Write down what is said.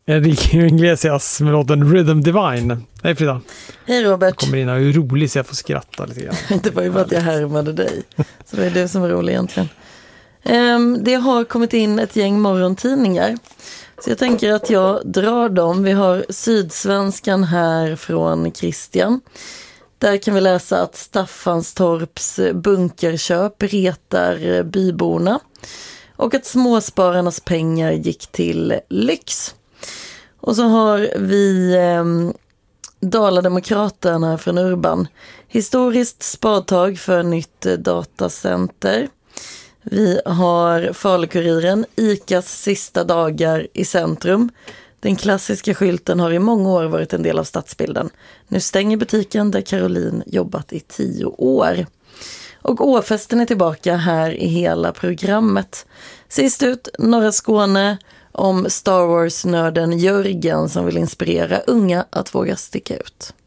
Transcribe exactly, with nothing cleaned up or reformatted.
Enrique Iglesias med låten Rhythm Divine. Hej Frida. Hej Robert. Kommer in och är rolig så jag får skratta lite grann. Det var ju bara att jag härmade dig. Så det är det som är roligt egentligen. Um, det har kommit in ett gäng morgontidningar. Så jag tänker att jag drar dem. Vi har Sydsvenskan här från Christian. Där kan vi läsa att Staffanstorps bunkerköp retar byborna. Och att småspararnas pengar gick till lyx. Och så har vi eh, Dalademokraterna från Urban. Historiskt spadtag för nytt datacenter. Vi har Falukuriren, ICAs sista dagar i centrum. Den klassiska skylten har i många år varit en del av stadsbilden. Nu stänger butiken där Caroline jobbat i tio år. Och Åfesten är tillbaka här i hela programmet. Sist ut, Norra Skåne om Star Wars-nörden Jörgen som vill inspirera unga att våga sticka ut.